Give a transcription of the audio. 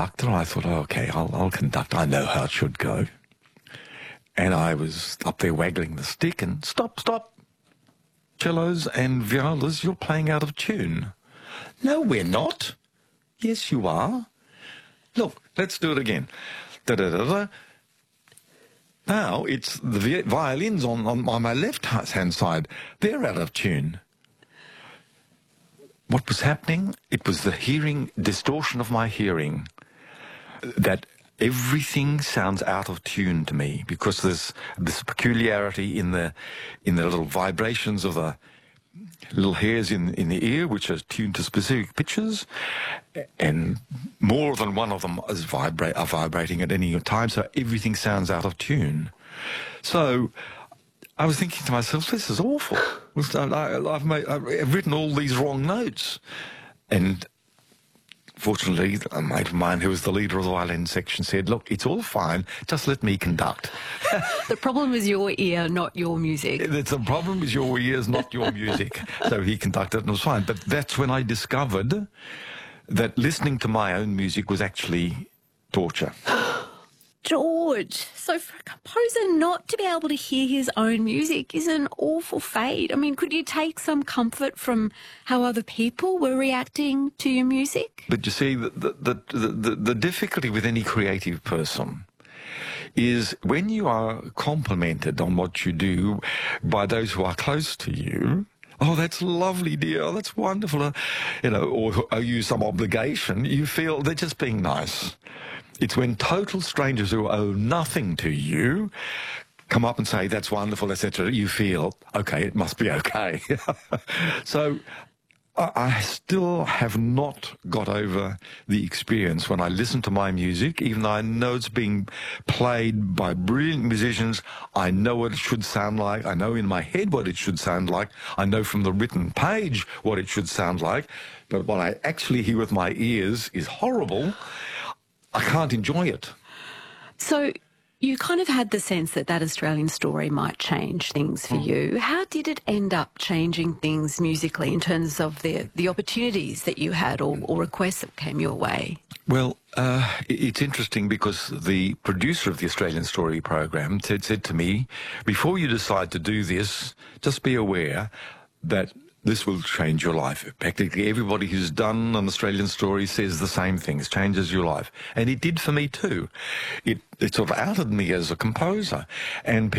conductor. I thought, oh, okay, I'll conduct. I know how it should go. And I was up there waggling the stick and stop. Cellos and violas, you're playing out of tune. No, we're not. Yes, you are. Look, let's do it again. Da-da-da-da. Now, it's the violins on my left-hand side. They're out of tune. What was happening? It was the hearing, distortion of my hearing, that everything sounds out of tune to me because there's this peculiarity in the little vibrations of the little hairs in the ear, which are tuned to specific pitches, and more than one of them are vibrating at any time, so everything sounds out of tune. So I was thinking to myself, this is awful. I've written all these wrong notes. And fortunately, a mate of mine who was the leader of the violin section said, look, it's all fine, just let me conduct. The problem is your ear, not your music. The problem is your ears, not your music. So he conducted and it was fine. But that's when I discovered that listening to my own music was actually torture. George, so for a composer not to be able to hear his own music is an awful fate. I mean, could you take some comfort from how other people were reacting to your music? But you see, the difficulty with any creative person is when you are complimented on what you do by those who are close to you. Oh, that's lovely, dear. Oh, that's wonderful. Or owe you some obligation. You feel they're just being nice. It's when total strangers who owe nothing to you come up and say, that's wonderful, etc., you feel, okay, it must be okay. So I still have not got over the experience when I listen to my music, even though I know it's being played by brilliant musicians. I know what it should sound like. I know in my head what it should sound like. I know from the written page what it should sound like. But what I actually hear with my ears is horrible. I can't enjoy it. So you kind of had the sense that Australian Story might change things for you. How did it end up changing things musically in terms of the opportunities that you had or requests that came your way? Well, it's interesting because the producer of the Australian Story program said to me, before you decide to do this, just be aware that this will change your life. Practically everybody who's done an Australian Story says the same things, changes your life. And it did for me too. It sort of outed me as a composer. And